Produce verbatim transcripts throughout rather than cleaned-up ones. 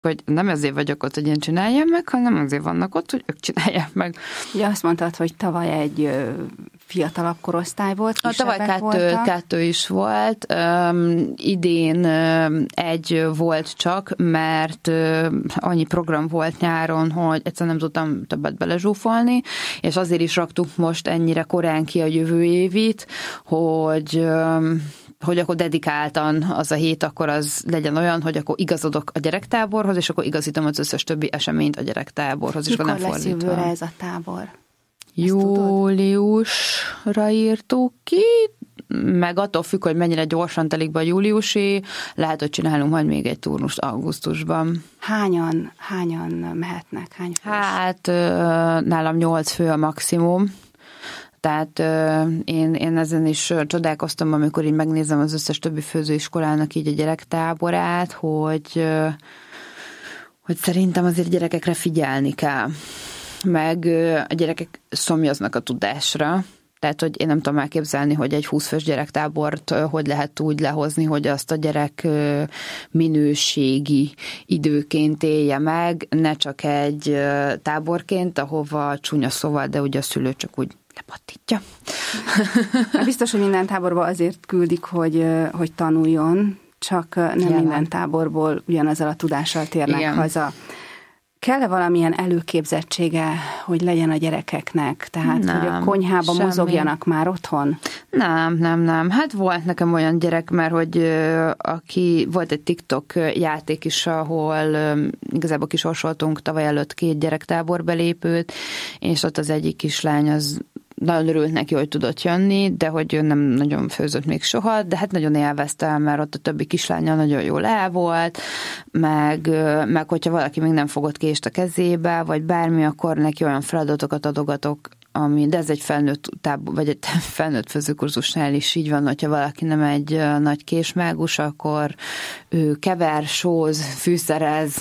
hogy nem azért vagyok ott, hogy én csináljam meg, hanem azért vannak ott, hogy ők csinálják meg. Ugye azt mondtad, hogy tavaly egy fiatalabb korosztály volt, A tavaly kettő, kettő is volt, um, idén um, egy volt csak, mert um, annyi program volt nyáron, hogy egyszerűen nem tudtam többet belezsúfolni, és azért is raktuk most ennyire korán ki a jövő évit, hogy... Um, hogy akkor dedikáltan az a hét, akkor az legyen olyan, hogy akkor igazodok a gyerektáborhoz, és akkor igazítom az összes többi eseményt a gyerektáborhoz. Mikor és lesz jövőre ez a tábor? Júliusra írtuk ki, meg attól függ, hogy mennyire gyorsan telik be a júliusi, lehet, hogy csinálunk majd még egy turnust augusztusban. Hányan, hányan mehetnek? Hány fős? Hát nálam nyolc fő a maximum. Tehát euh, én, én ezen is csodálkoztam, amikor így megnézem az összes többi főzőiskolának így a gyerektáborát, hogy, euh, hogy szerintem azért gyerekekre figyelni kell. Meg euh, a gyerekek szomjaznak a tudásra. Tehát, hogy én nem tudom elképzelni, hogy egy húsz fős gyerektábort hogy lehet úgy lehozni, hogy azt a gyerek minőségi időként élje meg, ne csak egy táborként, ahova csúnya szóval, de ugye a szülő csak úgy lepattítja. Biztos, hogy minden táborba azért küldik, hogy, hogy tanuljon, csak nem Jelen. minden táborból ugyanazzal a tudással térnek Igen. haza. Kell-e valamilyen előképzettsége, hogy legyen a gyerekeknek? Tehát, nem, hogy a konyhában semmi. Mozogjanak már otthon? Nem, nem, nem. Hát volt nekem olyan gyerek, mert hogy uh, aki volt egy TikTok játék is, ahol uh, igazából kisorsoltunk tavaly előtt két gyerektábor belépőt, és ott az egyik kislány az nagyon örült neki, hogy tudott jönni, de hogy ő nem nagyon főzött még soha, de hát nagyon élvezte, mert ott a többi kislánya nagyon jól el volt, meg, meg hogyha valaki még nem fogott kést a kezébe, vagy bármi, akkor neki olyan feladatokat adogatok, ami, de ez egy felnőtt tábor, vagy egy felnőtt főzőkurzusnál is így van, hogyha valaki nem egy nagy késmágus, akkor ő kever, sóz, fűszerez,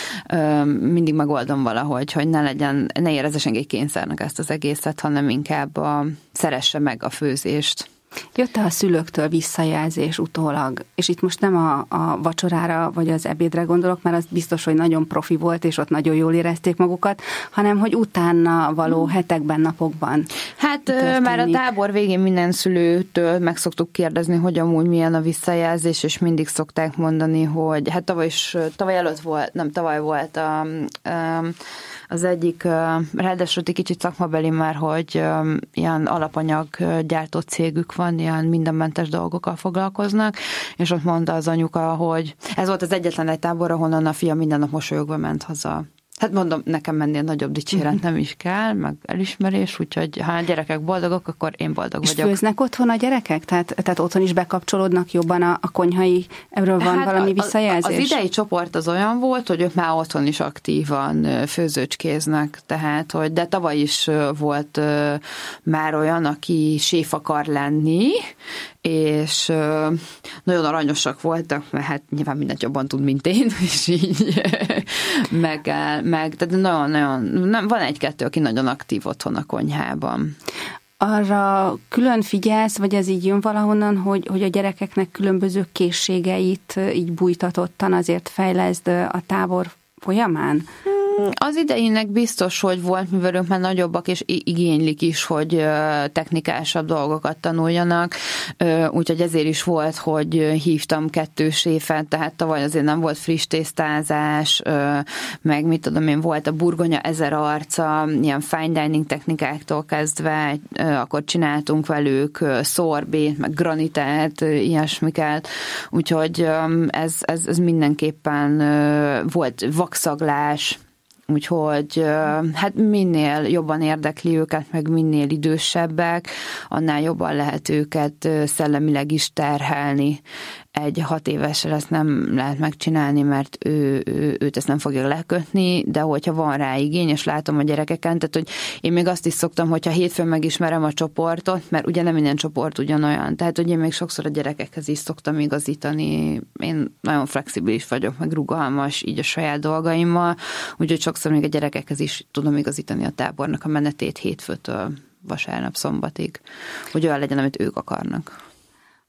mindig megoldom valahogy, hogy ne legyen, ne érezze senki kényszernek ezt az egészet, hanem inkább a, szeresse meg a főzést. Jött-e a szülőktől visszajelzés utólag? És itt most nem a, a vacsorára vagy az ebédre gondolok, mert az biztos, hogy nagyon profi volt, és ott nagyon jól érezték magukat, hanem hogy utána való hmm. hetekben, napokban. Hát történik. Már a tábor végén minden szülőtől meg szoktuk kérdezni, hogy amúgy milyen a visszajelzés, és mindig szokták mondani, hogy hát tavaly is, tavaly előtt volt, nem tavaly volt a, a az egyik, ráadásul egy kicsit szakmabeli már, hogy ilyen alapanyag gyártó cégük van, ilyen mindenmentes dolgokkal foglalkoznak, és ott mondta az anyuka, hogy ez volt az egyetlen egy tábor, ahonnan a fia minden nap mosolyogva ment haza. Hát mondom, nekem mennél nagyobb dicséret nem is kell, meg elismerés, úgyhogy ha a gyerekek boldogok, akkor én boldog és vagyok. És főznek otthon a gyerekek? Tehát, tehát otthon is bekapcsolódnak jobban a, a konyhai, erről van hát valami visszajelzés? Az idei csoport az olyan volt, hogy ők már otthon is aktívan főzőcskéznek, tehát, hogy de tavaly is volt már olyan, aki séf akar lenni, és nagyon aranyosak voltak, mert hát nyilván mindent jobban tud, mint én, és így meg, meg tehát nagyon-nagyon, van egy-kettő, aki nagyon aktív otthon a konyhában. Arra külön figyelsz, vagy ez így jön valahonnan, hogy, hogy a gyerekeknek különböző készségeit így bújtatottan azért fejleszd a tábor folyamán? Az idejének biztos, hogy volt, mivel ők már nagyobbak, és igénylik is, hogy technikásabb dolgokat tanuljanak, úgyhogy ezért is volt, hogy hívtam kettős séfet, tehát tavaly azért nem volt friss tésztázás, meg mit tudom én, volt a burgonya ezer arca, ilyen fine dining technikáktól kezdve, akkor csináltunk velük szorbét, meg granitát, ilyesmiket, úgyhogy ez, ez, ez mindenképpen volt vakszaglás, úgyhogy hát minél jobban érdekli őket, meg minél idősebbek, annál jobban lehet őket szellemileg is terhelni. Egy hat évesre ezt nem lehet megcsinálni, mert ő, ő, őt ezt nem fogja lekötni, de hogyha van rá igény, és látom a gyerekeken, tehát hogy én még azt is szoktam, hogyha hétfőn megismerem a csoportot, mert ugye nem minden csoport ugyanolyan, tehát hogy én még sokszor a gyerekekhez is szoktam igazítani, én nagyon flexibilis vagyok, meg rugalmas így a saját dolgaimmal, úgyhogy sokszor még a gyerekekhez is tudom igazítani a tábornak a menetét hétfőtől vasárnap szombatig, hogy olyan legyen, amit ők akarnak.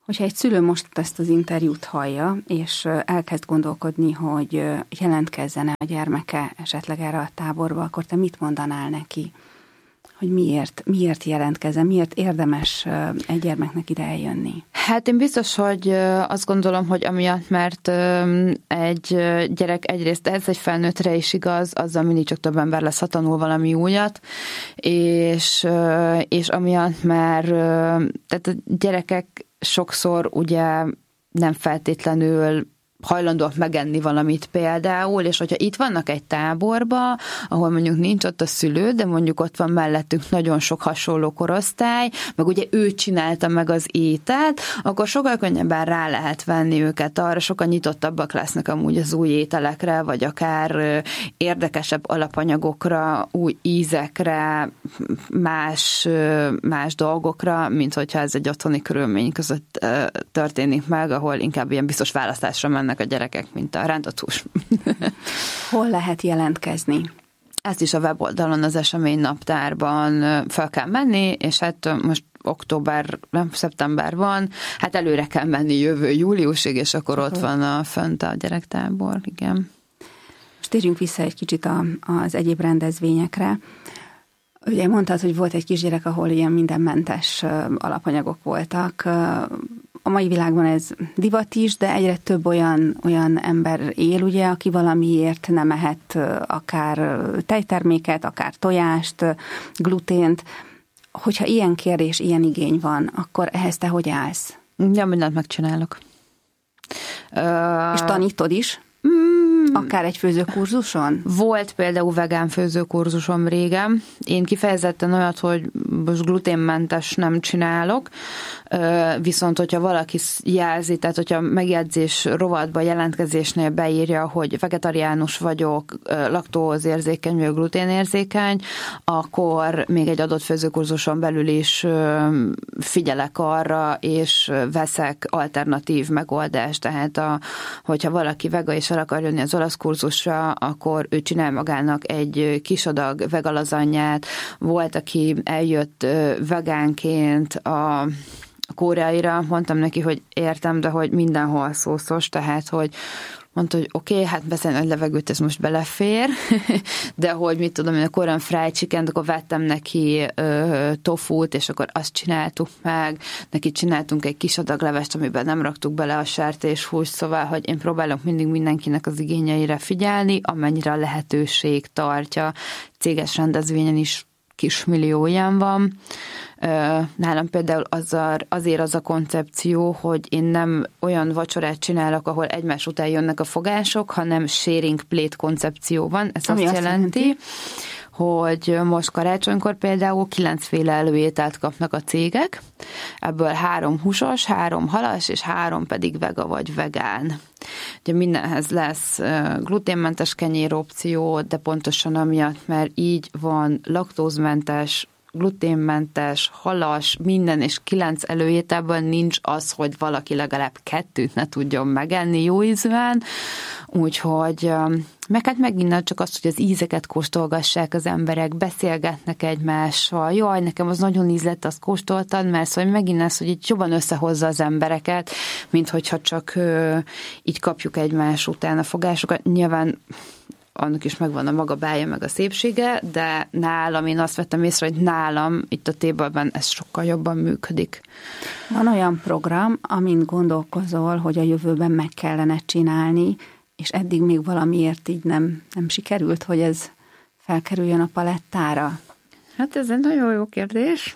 Hogyha egy szülő most ezt az interjút hallja, és elkezd gondolkodni, hogy jelentkezzen-e a gyermeke esetleg erre a táborba, akkor te mit mondanál neki? Hogy miért, miért jelentkezzen, miért érdemes egy gyermeknek ide eljönni? Hát én biztos, hogy azt gondolom, hogy amiatt, mert egy gyerek egyrészt, ez egy felnőttre is igaz, azzal mindig csak több ember lesz, ha tanul valami újat, és, és amiatt, mert tehát a gyerekek sokszor ugye nem feltétlenül hajlandóak megenni valamit például, és hogyha itt vannak egy táborba, ahol mondjuk nincs ott a szülő, de mondjuk ott van mellettünk nagyon sok hasonló korosztály, meg ugye ő csinálta meg az ételt, akkor sokkal könnyebben rá lehet venni őket arra, sokkal nyitottabbak lesznek amúgy az új ételekre, vagy akár érdekesebb alapanyagokra, új ízekre, más, más dolgokra, mint hogyha ez egy otthoni körülmény között történik meg, ahol inkább ilyen biztos választásra mennek a gyerekek, mint a rántott hús. Hol lehet jelentkezni? Ezt is a weboldalon, az eseménynaptárban fel kell menni, és hát most október, nem, szeptember van, hát előre kell menni jövő júliusig, és akkor ott van a fönt a gyerektábor, igen. Most térjünk vissza egy kicsit a, az egyéb rendezvényekre. Ugye mondtad, hogy volt egy kisgyerek, ahol ilyen mindenmentes alapanyagok voltak. A mai világban ez divat is, de egyre több olyan, olyan ember él, ugye, aki valamiért nem ehet akár tejterméket, akár tojást, glutént. Hogyha ilyen kérdés, ilyen igény van, akkor ehhez te hogy állsz? Ja, mindent megcsinálok. És tanítod is? Akár egy főzőkurzuson? Volt például vegán főzőkurzusom régen. Én kifejezetten olyat, hogy most gluténmentes nem csinálok, viszont hogyha valaki jelzi, tehát hogyha megjegyzés rovatba jelentkezésnél beírja, hogy vegetariánus vagyok, laktózérzékeny vagy gluténérzékeny, akkor még egy adott főzőkurzuson belül is figyelek arra, és veszek alternatív megoldást. Tehát a, hogyha valaki vega és el akar jönni az olasz kurzusra, akkor ő csinál magának egy kis adag vegalazanyját. Volt, aki eljött vegánként a koreaira, mondtam neki, hogy értem, de hogy mindenhol szószos, tehát, hogy mondta, hogy oké, okay, hát beszélni nagy levegőt, ez most belefér, de hogy mit tudom én, a korean fried chicken, akkor vettem neki ö, tofút, és akkor azt csináltuk meg, neki csináltunk egy kis adag levest, amiben nem raktuk bele a sertéshúst, szóval, hogy én próbálok mindig mindenkinek az igényeire figyelni, amennyire a lehetőség tartja. Céges rendezvényen is kismillió ilyen van. Nálam például azért az a koncepció, hogy én nem olyan vacsorát csinálok, ahol egymás után jönnek a fogások, hanem sharing plate koncepció van. Ez Ami azt jelenti, jelenti, hogy most karácsonykor például kilencféle előételt kapnak a cégek, ebből három húsos, három halas, és három pedig vega vagy vegán. Ugye mindenhez lesz gluténmentes kenyéropció, de pontosan amiatt, mert így van laktózmentes, gluténmentes, halas, minden, és kilenc előételben nincs az, hogy valaki legalább kettőt ne tudjon megenni jó ízűen, úgyhogy meg hát megint csak azt, hogy az ízeket kóstolgassák az emberek, beszélgetnek egymással, jaj, nekem az nagyon ízlett, azt kóstoltad, mert szóval megint az, hogy így jobban összehozza az embereket, mint hogyha csak ö, így kapjuk egymás után a fogásokat. Nyilván annak is megvan a maga bája, meg a szépsége, de nálam, én azt vettem észre, hogy nálam itt a tébolban ez sokkal jobban működik. Van olyan program, amin gondolkozol, hogy a jövőben meg kellene csinálni, és eddig még valamiért így nem, nem sikerült, hogy ez felkerüljön a palettára? Hát ez egy nagyon jó kérdés,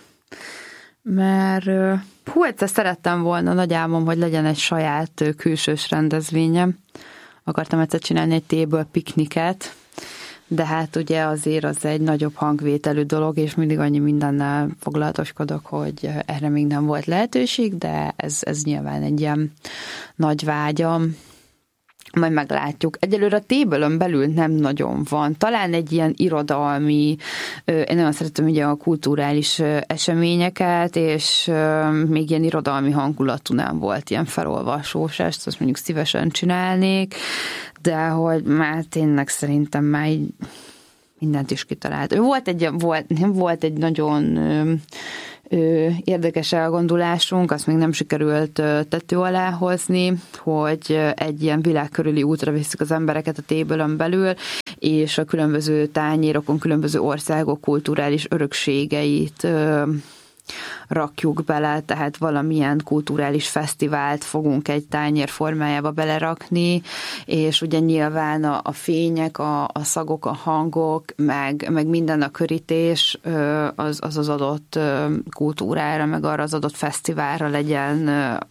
mert hú, egyszer szerettem volna, nagy álmom, hogy legyen egy saját külsős rendezvényem. Akartam egyszer csinálni egy table pikniket, de hát ugye azért az egy nagyobb hangvételű dolog, és mindig annyi mindennel foglalatoskodok, hogy erre még nem volt lehetőség, de ez, ez nyilván egy ilyen nagy vágyam. Majd meglátjuk. Egyelőre a table-ön belül nem nagyon van. Talán egy ilyen irodalmi, én nagyon szeretem ugye a kulturális eseményeket, és még ilyen irodalmi hangulatú nem volt ilyen felolvasós, ezt azt mondjuk szívesen csinálnék, de hogy már tényleg szerintem már mindent is kitalált. Volt egy, volt, volt egy nagyon ö, érdekes elgondolásunk, azt még nem sikerült ö, tető alá hozni, hogy egy ilyen világkörüli útra visszük az embereket a Table-ön belül, és a különböző tányérokon, különböző országok kulturális örökségeit ö, rakjuk bele, tehát valamilyen kulturális fesztivált fogunk egy tányér formájába belerakni, és ugye nyilván a, a fények, a, a szagok, a hangok, meg, meg minden a körítés az, az az adott kultúrára, meg arra az adott fesztiválra legyen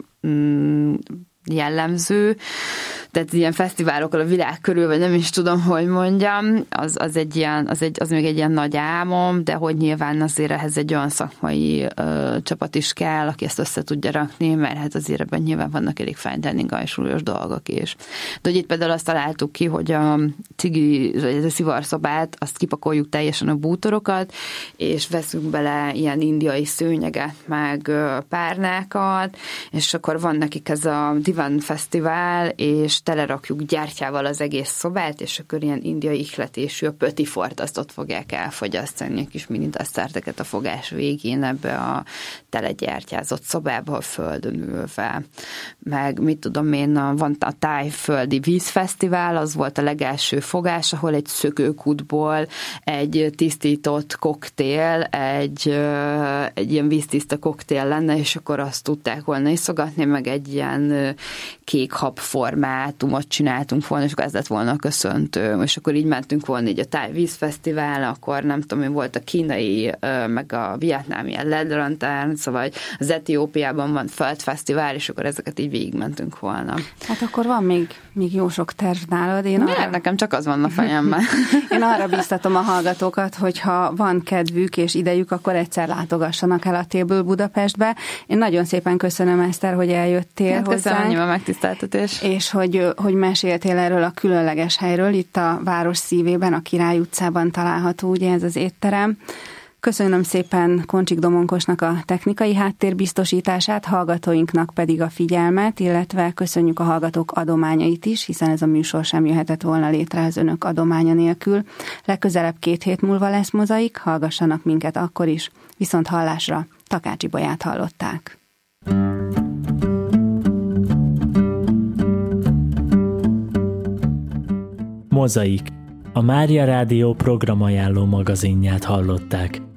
jellemző. Tehát ilyen fesztiválokkal a világ körül, vagy nem is tudom, hogy mondjam, az, az, egy ilyen, az, egy, az még egy ilyen nagy álmom, de hogy nyilván azért ehhez egy olyan szakmai ö, csapat is kell, aki ezt össze tudja rakni, mert hát azért ebben nyilván vannak elég fine dining súlyos dolgok is. De hogy itt például azt találtuk ki, hogy a cigi, vagy a szivarszobát, azt kipakoljuk teljesen a bútorokat, és veszünk bele ilyen indiai szőnyeget, meg ö, párnákat, és akkor van nekik ez a Divan Fesztivál, és telerakjuk gyertyával az egész szobát, és akkor ilyen indiai ihletésű a pötifort, azt ott fogják elfogyasztani, a kis mini deszterteket a fogás végén ebbe a telegyertyázott szobába a földön ülve. Meg mit tudom én, van a tájföldi vízfesztivál, az volt a legelső fogás, ahol egy szökőkútból egy tisztított koktél, egy, egy ilyen víztiszta koktél lenne, és akkor azt tudták volna iszogatni, meg egy ilyen kék hab formátumot csináltunk volna, és akkor ez lett volna a köszöntő, és akkor így mentünk volna így a Thai vízfesztivál, akkor nem tudom, hogy volt a kínai, meg a vietnámi ilyen Led Lantern, szóval az Etiópiában van Földfesztivál, és akkor ezeket így végigmentünk volna. Hát akkor van még, még jó sok terv nálad. Én arra... Nekem csak az van a fejemben. Én arra biztatom a hallgatókat, hogyha van kedvük és idejük, akkor egyszer látogassanak el a Table Budapestbe. Én nagyon szépen köszönöm, Eszter, hogy eljöttél hát hozzánk. Köszönöm annyival megtiszteltetés. És hogy, hogy meséltél erről a különleges helyről, itt a város szívében, a Király utcában található ugye ez az étterem. Köszönöm szépen Koncsik Domonkosnak a technikai háttérbiztosítását, hallgatóinknak pedig a figyelmet, illetve köszönjük a hallgatók adományait is, hiszen ez a műsor sem jöhetett volna létre az önök adománya nélkül. Legközelebb két hét múlva lesz Mozaik, hallgassanak minket akkor is. Viszont hallásra Takács Ibolyát hallották. Mozaik. A Mária Rádió programajánló magazinját hallották.